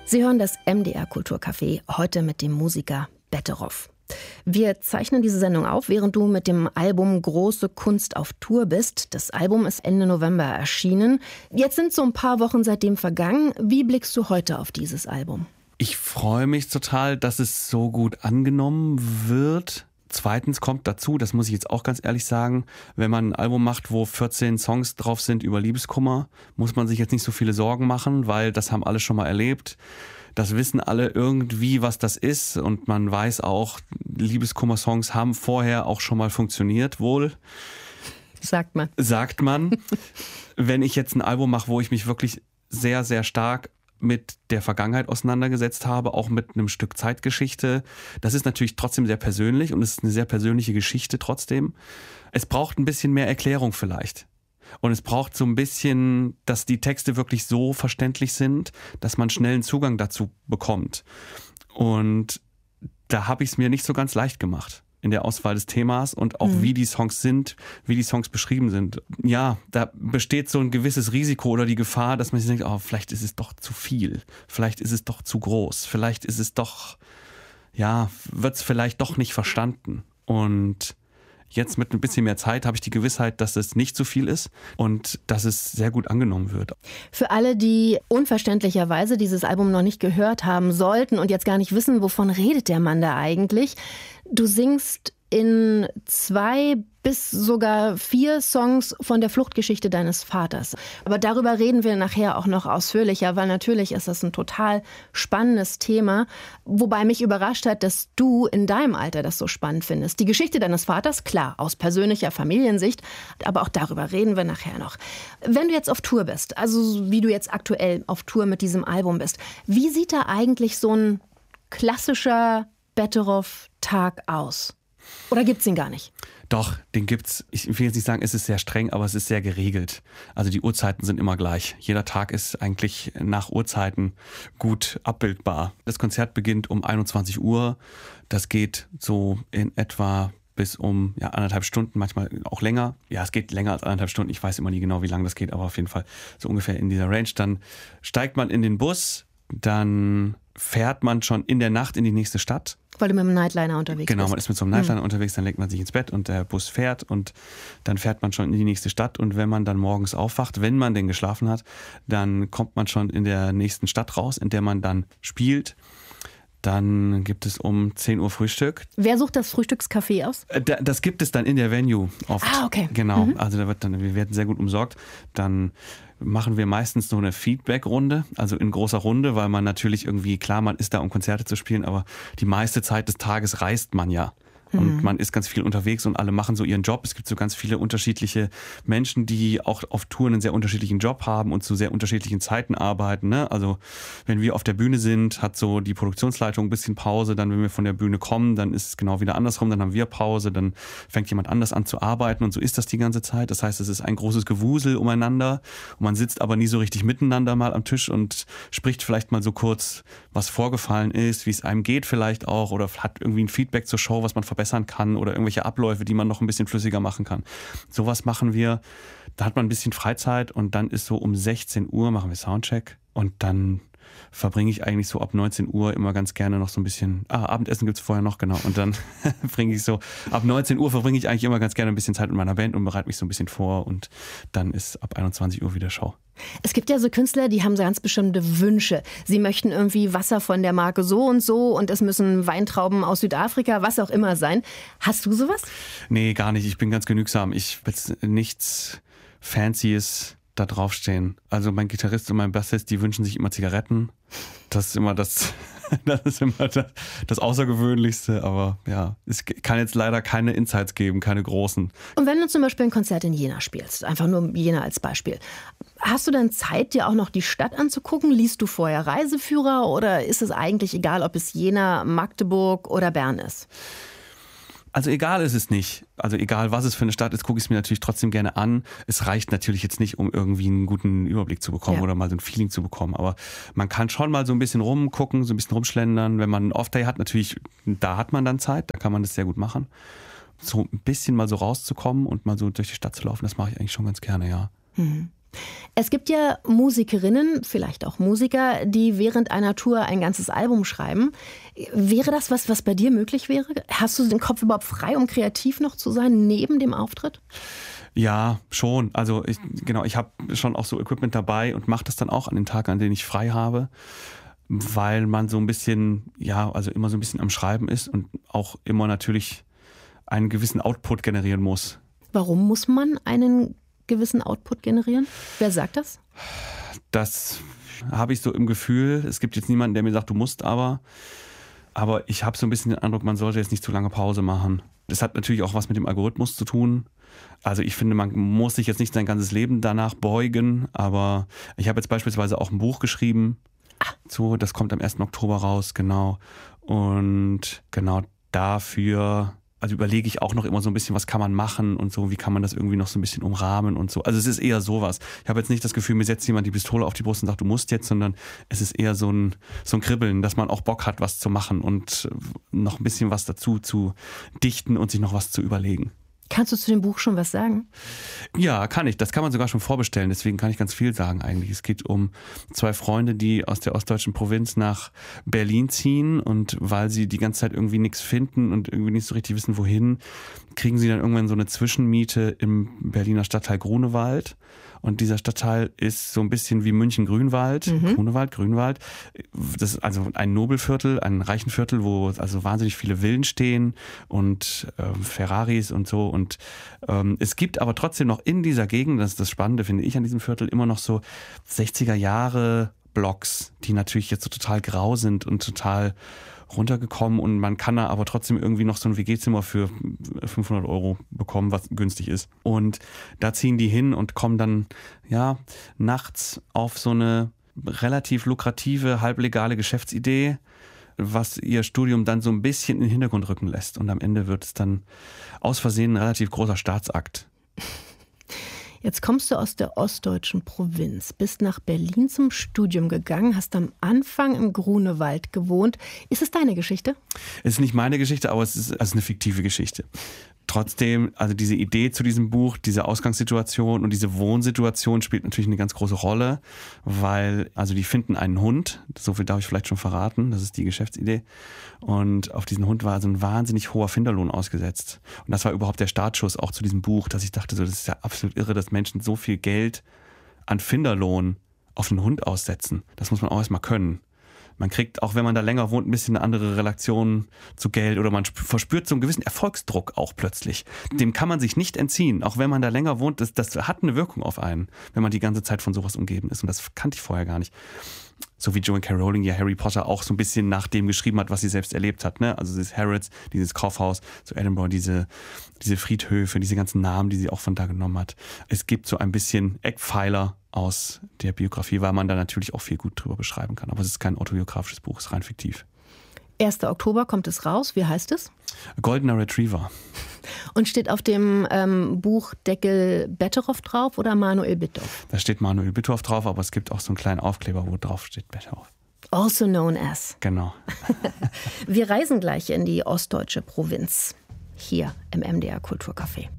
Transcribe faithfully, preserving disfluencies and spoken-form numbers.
Sie hören das M D R Kulturcafé, heute mit dem Musiker Betteroff. Wir zeichnen diese Sendung auf, während du mit dem Album Große Kunst auf Tour bist. Das Album ist Ende November erschienen. Jetzt sind so ein paar Wochen seitdem vergangen. Wie blickst du heute auf dieses Album? Ich freue mich total, dass es so gut angenommen wird. Zweitens kommt dazu, das muss ich jetzt auch ganz ehrlich sagen, wenn man ein Album macht, wo vierzehn Songs drauf sind über Liebeskummer, muss man sich jetzt nicht so viele Sorgen machen, weil das haben alle schon mal erlebt. Das wissen alle irgendwie, was das ist, und man weiß auch, Liebeskummer-Songs haben vorher auch schon mal funktioniert, wohl. Sagt man. Sagt man. Wenn ich jetzt ein Album mache, wo ich mich wirklich sehr, sehr stark mit der Vergangenheit auseinandergesetzt habe, auch mit einem Stück Zeitgeschichte. Das ist natürlich trotzdem sehr persönlich und es ist eine sehr persönliche Geschichte trotzdem. Es braucht ein bisschen mehr Erklärung vielleicht. Und es braucht so ein bisschen, dass die Texte wirklich so verständlich sind, dass man schnell einen Zugang dazu bekommt. Und da habe ich es mir nicht so ganz leicht gemacht in der Auswahl des Themas und auch mhm. wie die Songs sind, wie die Songs beschrieben sind. Ja, da besteht so ein gewisses Risiko oder die Gefahr, dass man sich denkt, oh, vielleicht ist es doch zu viel, vielleicht ist es doch zu groß, vielleicht ist es doch, ja, wird es vielleicht doch nicht verstanden. Und jetzt mit ein bisschen mehr Zeit habe ich die Gewissheit, dass es nicht zu viel ist und dass es sehr gut angenommen wird. Für alle, die unverständlicherweise dieses Album noch nicht gehört haben sollten und jetzt gar nicht wissen, wovon redet der Mann da eigentlich, du singst in zwei bis sogar vier Songs von der Fluchtgeschichte deines Vaters. Aber darüber reden wir nachher auch noch ausführlicher, weil natürlich ist das ein total spannendes Thema. Wobei mich überrascht hat, dass du in deinem Alter das so spannend findest. Die Geschichte deines Vaters, klar, aus persönlicher Familiensicht, aber auch darüber reden wir nachher noch. Wenn du jetzt auf Tour bist, also wie du jetzt aktuell auf Tour mit diesem Album bist, wie sieht da eigentlich so ein klassischer Betteroff-Tag aus? Oder gibt's ihn gar nicht? Doch, den gibt's. Ich will jetzt nicht sagen, es ist sehr streng, aber es ist sehr geregelt. Also die Uhrzeiten sind immer gleich. Jeder Tag ist eigentlich nach Uhrzeiten gut abbildbar. Das Konzert beginnt um einundzwanzig Uhr. Das geht so in etwa bis um ja, anderthalb Stunden, manchmal auch länger. Ja, es geht länger als anderthalb Stunden. Ich weiß immer nie genau, wie lange das geht, aber auf jeden Fall so ungefähr in dieser Range. Dann steigt man in den Bus, dann fährt man schon in der Nacht in die nächste Stadt. Weil du mit dem Nightliner unterwegs genau, bist. Genau, man ist mit so einem Nightliner mhm. unterwegs, dann legt man sich ins Bett und der Bus fährt und dann fährt man schon in die nächste Stadt und wenn man dann morgens aufwacht, wenn man denn geschlafen hat, dann kommt man schon in der nächsten Stadt raus, in der man dann spielt. Dann gibt es um zehn Uhr Frühstück. Wer sucht das Frühstückscafé aus? Das gibt es dann in der Venue oft. Ah, okay. Genau, mhm. also da wird dann, wir werden sehr gut umsorgt. Dann machen wir meistens so eine Feedback-Runde, also in großer Runde, weil man natürlich irgendwie, klar, man ist da, um Konzerte zu spielen, aber die meiste Zeit des Tages reist man ja. Und man ist ganz viel unterwegs und alle machen so ihren Job. Es gibt so ganz viele unterschiedliche Menschen, die auch auf Tour einen sehr unterschiedlichen Job haben und zu sehr unterschiedlichen Zeiten arbeiten. Ne? Also wenn wir auf der Bühne sind, hat so die Produktionsleitung ein bisschen Pause. Dann, wenn wir von der Bühne kommen, dann ist es genau wieder andersrum. Dann haben wir Pause, dann fängt jemand anders an zu arbeiten und so ist das die ganze Zeit. Das heißt, es ist ein großes Gewusel umeinander und man sitzt aber nie so richtig miteinander mal am Tisch und spricht vielleicht mal so kurz, was vorgefallen ist, wie es einem geht vielleicht auch oder hat irgendwie ein Feedback zur Show, was man verbessern kann oder irgendwelche Abläufe, die man noch ein bisschen flüssiger machen kann. Sowas machen wir. Da hat man ein bisschen Freizeit und dann ist so um sechzehn Uhr machen wir Soundcheck und dann verbringe ich eigentlich so ab neunzehn Uhr immer ganz gerne noch so ein bisschen, ah, Abendessen gibt's vorher noch, genau. Und dann bringe ich so, ab neunzehn Uhr verbringe ich eigentlich immer ganz gerne ein bisschen Zeit mit meiner Band und bereite mich so ein bisschen vor und dann ist ab einundzwanzig Uhr wieder Show. Es gibt ja so Künstler, die haben so ganz bestimmte Wünsche. Sie möchten irgendwie Wasser von der Marke so und so und es müssen Weintrauben aus Südafrika, was auch immer sein. Hast du sowas? Nee, gar nicht. Ich bin ganz genügsam. Ich will nichts Fancyes da draufstehen. Also mein Gitarrist und mein Bassist, die wünschen sich immer Zigaretten. Das ist immer das, das ist immer das, das Außergewöhnlichste. Aber ja, es kann jetzt leider keine Insights geben, keine großen. Und wenn du zum Beispiel ein Konzert in Jena spielst, einfach nur Jena als Beispiel, hast du dann Zeit, dir auch noch die Stadt anzugucken? Liest du vorher Reiseführer oder ist es eigentlich egal, ob es Jena, Magdeburg oder Bern ist? Also egal ist es nicht. Also egal, was es für eine Stadt ist, gucke ich es mir natürlich trotzdem gerne an. Es reicht natürlich jetzt nicht, um irgendwie einen guten Überblick zu bekommen ja. oder mal so ein Feeling zu bekommen. Aber man kann schon mal so ein bisschen rumgucken, so ein bisschen rumschlendern. Wenn man einen Off-Day hat, natürlich, da hat man dann Zeit, da kann man das sehr gut machen. So ein bisschen mal so rauszukommen und mal so durch die Stadt zu laufen, das mache ich eigentlich schon ganz gerne, ja. Mhm. Es gibt ja Musikerinnen, vielleicht auch Musiker, die während einer Tour ein ganzes Album schreiben. Wäre das was, was bei dir möglich wäre? Hast du den Kopf überhaupt frei, um kreativ noch zu sein, neben dem Auftritt? Ja, schon. Also ich, genau, ich habe schon auch so Equipment dabei und mache das dann auch an den Tagen, an denen ich frei habe, weil man so ein bisschen, ja, also immer so ein bisschen am Schreiben ist und auch immer natürlich einen gewissen Output generieren muss. Warum muss man einen gewissen Output generieren? Wer sagt das? Das habe ich so im Gefühl. Es gibt jetzt niemanden, der mir sagt, du musst aber. Aber ich habe so ein bisschen den Eindruck, man sollte jetzt nicht zu lange Pause machen. Das hat natürlich auch was mit dem Algorithmus zu tun. Also ich finde, man muss sich jetzt nicht sein ganzes Leben danach beugen. Aber ich habe jetzt beispielsweise auch ein Buch geschrieben. Ah. So, das kommt am ersten Oktober raus, genau. Und genau dafür... Also überlege ich auch noch immer so ein bisschen, was kann man machen und so, wie kann man das irgendwie noch so ein bisschen umrahmen und so. Also es ist eher sowas. Ich habe jetzt nicht das Gefühl, mir setzt jemand die Pistole auf die Brust und sagt, du musst jetzt, sondern es ist eher so ein, so ein Kribbeln, dass man auch Bock hat, was zu machen und noch ein bisschen was dazu zu dichten und sich noch was zu überlegen. Kannst du zu dem Buch schon was sagen? Ja, kann ich. Das kann man sogar schon vorbestellen. Deswegen kann ich ganz viel sagen eigentlich. Es geht um zwei Freunde, die aus der ostdeutschen Provinz nach Berlin ziehen. Und weil sie die ganze Zeit irgendwie nichts finden und irgendwie nicht so richtig wissen, wohin, kriegen sie dann irgendwann so eine Zwischenmiete im Berliner Stadtteil Grunewald. Und dieser Stadtteil ist so ein bisschen wie München-Grünwald, mhm. Grunewald, Grünwald. Das ist also ein Nobelviertel, ein Reichenviertel, wo also wahnsinnig viele Villen stehen und äh, Ferraris und so. Und ähm, es gibt aber trotzdem noch in dieser Gegend, das ist das Spannende, finde ich, an diesem Viertel, immer noch so sechziger Jahre Blocks, die natürlich jetzt so total grau sind und total runtergekommen, und man kann da aber trotzdem irgendwie noch so ein W G-Zimmer für fünfhundert Euro bekommen, was günstig ist. Und da ziehen die hin und kommen dann ja nachts auf so eine relativ lukrative, halblegale Geschäftsidee, was ihr Studium dann so ein bisschen in den Hintergrund rücken lässt. Und am Ende wird es dann aus Versehen ein relativ großer Staatsakt. Jetzt kommst du aus der ostdeutschen Provinz, bist nach Berlin zum Studium gegangen, hast am Anfang im Grunewald gewohnt. Ist es deine Geschichte? Es ist nicht meine Geschichte, aber es ist also eine fiktive Geschichte. Trotzdem, also diese Idee zu diesem Buch, diese Ausgangssituation und diese Wohnsituation spielt natürlich eine ganz große Rolle, weil, also die finden einen Hund, so viel darf ich vielleicht schon verraten, das ist die Geschäftsidee. Und auf diesen Hund war also ein wahnsinnig hoher Finderlohn ausgesetzt. Und das war überhaupt der Startschuss auch zu diesem Buch, dass ich dachte, so, das ist ja absolut irre, dass Menschen so viel Geld an Finderlohn auf einen Hund aussetzen. Das muss man auch erstmal können. Man kriegt, auch wenn man da länger wohnt, ein bisschen eine andere Relation zu Geld, oder man verspürt so einen gewissen Erfolgsdruck auch plötzlich. Dem kann man sich nicht entziehen, auch wenn man da länger wohnt. Das, das hat eine Wirkung auf einen, wenn man die ganze Zeit von sowas umgeben ist. Und das kannte ich vorher gar nicht. So wie Joanne K. Rowling ja Harry Potter auch so ein bisschen nach dem geschrieben hat, was sie selbst erlebt hat. Ne? Also dieses Harrods, dieses Kaufhaus zu Edinburgh, diese, diese Friedhöfe, diese ganzen Namen, die sie auch von da genommen hat. Es gibt so ein bisschen Eckpfeiler aus der Biografie, weil man da natürlich auch viel gut drüber beschreiben kann. Aber es ist kein autobiografisches Buch, es ist rein fiktiv. erster Oktober kommt es raus. Wie heißt es? Goldener Retriever. Und steht auf dem ähm, Buchdeckel Betteroff drauf oder Manuel Bittorf? Da steht Manuel Bittorf drauf, aber es gibt auch so einen kleinen Aufkleber, wo drauf steht Betteroff. Also known as. Genau. Wir reisen gleich in die ostdeutsche Provinz. Hier im M D R Kulturcafé.